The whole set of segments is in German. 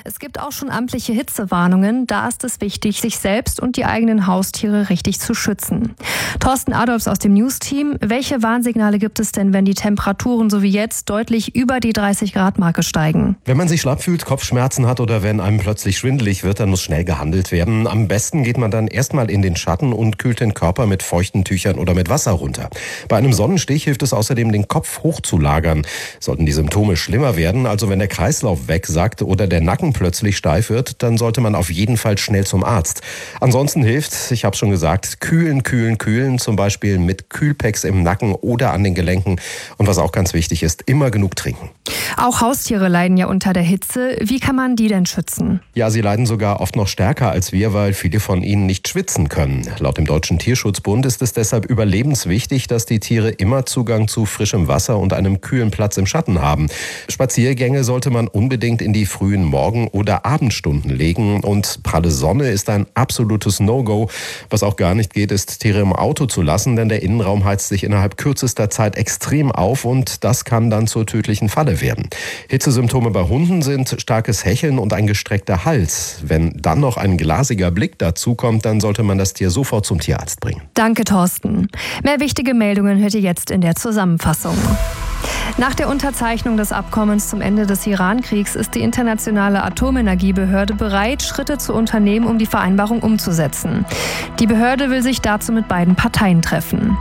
Es gibt auch schon amtliche Hitzewarnungen. Da ist es wichtig, sich selbst und die eigenen Haustiere richtig zu schützen. Thorsten Adolfs aus dem News-Team. Welche Warnsignale gibt es denn, wenn die Temperaturen so wie jetzt deutlich über die 30-Grad-Marke steigen? Wenn man sich schlapp fühlt, Kopfschmerzen hat oder wenn einem plötzlich schwindelig wird, dann muss schnell gehandelt werden. Am besten geht man dann erstmal in den Schatten und kühlt den Körper mit feuchten Tüchern oder mit Wasser runter. Bei einem Sonnenstich hilft es außerdem, den Kopf hochzulagern. Sollten die Symptome schlimmer werden, also wenn der Kreislauf wegsackt oder der Nacken plötzlich steif wird, dann sollte man auf jeden Fall schnell zum Arzt. Ansonsten hilft, ich habe schon gesagt, kühlen, zum Beispiel mit Kühlpacks im Nacken oder an den Gelenken. Und was auch ganz wichtig ist, immer genug trinken. Auch Haustiere leiden ja unter der Hitze. Wie kann man die denn schützen? Ja, sie leiden sogar oft noch stärker als wir, weil viele von ihnen nicht schwitzen können. Laut dem Deutschen Tierschutzbund ist es deshalb überlebenswichtig, dass die Tiere immer Zugang zu frischem Wasser und einem kühlen Platz im Schatten haben. Spaziergänge sollte man unbedingt in die frühen Morgen- oder Abendstunden legen und pralle Sonne ist ein absolutes No-Go. Was auch gar nicht geht, ist, Tiere im Auto zu lassen, denn der Innenraum heizt sich innerhalb kürzester Zeit extrem auf und das kann dann zur tödlichen Falle werden. Hitzesymptome bei Hunden sind starkes Hecheln und ein gestreckter Hals. Wenn dann noch ein glasiger Blick dazu kommt, dann sollte man das Tier sofort zum Tierarzt bringen. Danke, Thorsten. Mehr wichtige Meldungen hört ihr jetzt in der Zusammenfassung. Nach der Unterzeichnung des Abkommens zum Ende des Iran-Kriegs ist die Internationale Atomenergiebehörde bereit, Schritte zu unternehmen, um die Vereinbarung umzusetzen. Die Behörde will sich dazu mit beiden Parteien treffen.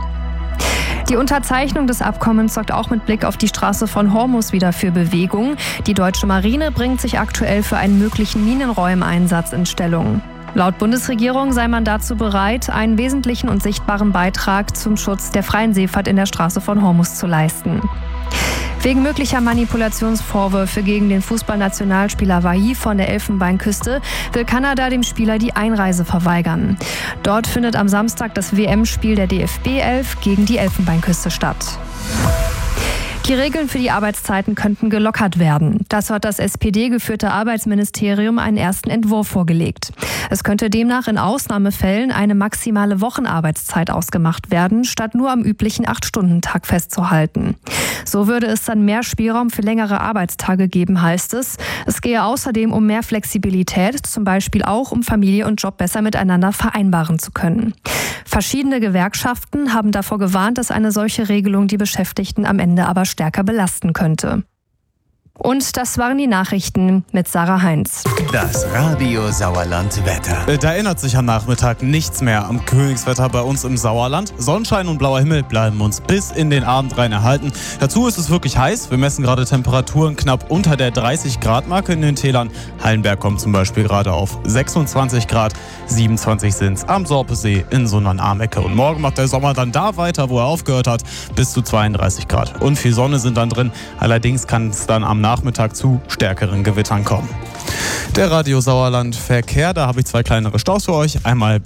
Die Unterzeichnung des Abkommens sorgt auch mit Blick auf die Straße von Hormuz wieder für Bewegung. Die deutsche Marine bringt sich aktuell für einen möglichen Minenräumeinsatz in Stellung. Laut Bundesregierung sei man dazu bereit, einen wesentlichen und sichtbaren Beitrag zum Schutz der freien Seefahrt in der Straße von Hormuz zu leisten. Wegen möglicher Manipulationsvorwürfe gegen den Fußballnationalspieler Wahi von der Elfenbeinküste will Kanada dem Spieler die Einreise verweigern. Dort findet am Samstag das WM-Spiel der DFB 11 gegen die Elfenbeinküste statt. Die Regeln für die Arbeitszeiten könnten gelockert werden. Dazu hat das SPD-geführte Arbeitsministerium einen ersten Entwurf vorgelegt. Es könnte demnach in Ausnahmefällen eine maximale Wochenarbeitszeit ausgemacht werden, statt nur am üblichen 8-Stunden-Tag festzuhalten. So würde es dann mehr Spielraum für längere Arbeitstage geben, heißt es. Es gehe außerdem um mehr Flexibilität, zum Beispiel auch um Familie und Job besser miteinander vereinbaren zu können. Verschiedene Gewerkschaften haben davor gewarnt, dass eine solche Regelung die Beschäftigten am Ende aber stärker belasten könnte. Und das waren die Nachrichten mit Sarah Heinz. Das Radio Sauerland Wetter. Da ändert sich am Nachmittag nichts mehr am Königswetter bei uns im Sauerland. Sonnenschein und blauer Himmel bleiben uns bis in den Abend rein erhalten. Dazu ist es wirklich heiß. Wir messen gerade Temperaturen knapp unter der 30-Grad-Marke in den Tälern. Hallenberg kommt zum Beispiel gerade auf 26 Grad. 27 sind es am Sorpesee in Sundern-Amecke. Und morgen macht der Sommer dann da weiter, wo er aufgehört hat, bis zu 32 Grad. Und viel Sonne sind dann drin. Allerdings kann es dann am Nachmittag zu stärkeren Gewittern kommen. Der Sauerland Verkehr, da habe ich zwei kleinere Staus für euch. Einmal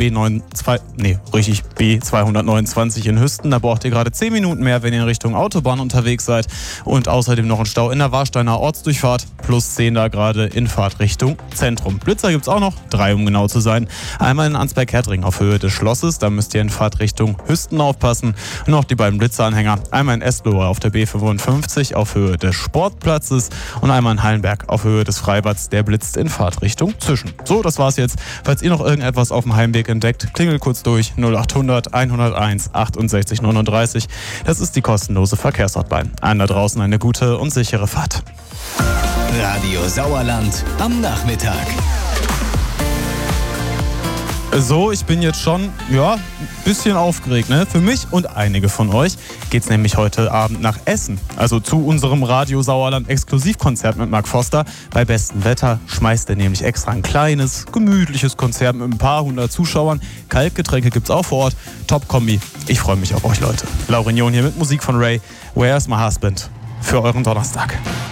B229 in Hüsten. Da braucht ihr gerade 10 Minuten mehr, wenn ihr in Richtung Autobahn unterwegs seid. Und außerdem noch ein Stau in der Warsteiner Ortsdurchfahrt. Plus 10 da gerade in Fahrtrichtung Zentrum. Blitzer gibt es auch noch, 3 um genau zu sein. Einmal in Ansberg-Hertring auf Höhe des Schlosses. Da müsst ihr in Fahrtrichtung Hüsten aufpassen. Und noch die beiden Blitzeranhänger. Einmal in Eslohe auf der B55 auf Höhe des Sportplatzes. Und einmal in Hallenberg auf Höhe des Freibads. Der blitzt in Fahrtrichtung Zwischen. So, das war's jetzt. Falls ihr noch irgendetwas auf dem Heimweg entdeckt, klingelt kurz durch 0800 101 68 39. Das ist die kostenlose Verkehrshotline. Allen da draußen eine gute und sichere Fahrt. Radio Sauerland am Nachmittag. So, ich bin jetzt schon, ein bisschen aufgeregt, ne? Für mich und einige von euch geht's nämlich heute Abend nach Essen. Also zu unserem Radio Sauerland Exklusivkonzert mit Mark Foster. Bei bestem Wetter schmeißt er nämlich extra ein kleines, gemütliches Konzert mit ein paar hundert Zuschauern. Kaltgetränke gibt's auch vor Ort. Top-Kombi. Ich freue mich auf euch, Leute. Laurignon hier mit Musik von Ray. Where's My Husband? Für euren Donnerstag.